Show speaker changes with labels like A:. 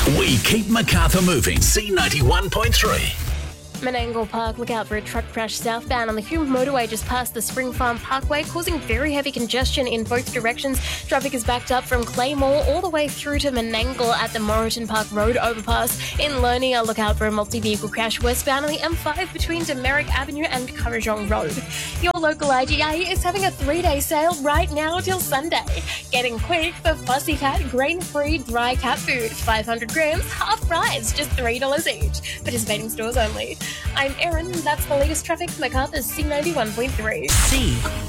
A: We keep Macarthur moving. C91.3.
B: Menangle Park, look out for a truck crash southbound on the Hume motorway just past the Spring Farm Parkway, causing very heavy congestion in both directions. Traffic is backed up from Claymore all the way through to Menangle at the Moreton Park Road overpass. In Lernia, look out for a multi-vehicle crash westbound on the M5 between Demerrick Avenue and Currajong Road. Your local IGA is having a 3-day sale right now till Sunday. Getting quick for Fussy Cat grain-free dry cat food. 500 grams, half price, just $3 each. Participating stores only. I'm Erin, that's the latest traffic for Macarthur's C91.3.
A: C.